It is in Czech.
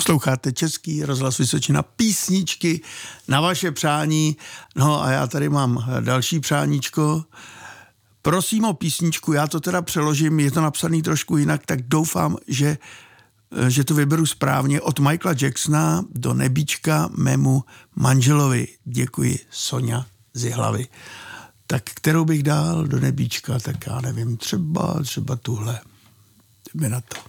Posloucháte Český rozhlas Vysočina, písničky na vaše přání. No a já tady mám další přáníčko. Prosím o písničku, já to teda přeložím, je to napsaný trošku jinak, tak doufám, že to vyberu správně. Od Michaela Jacksona do nebíčka mému manželovi. Děkuji, Sonja z Jihlavy. Tak kterou bych dal do nebíčka, tak já nevím, třeba tuhle. Jdeme na to.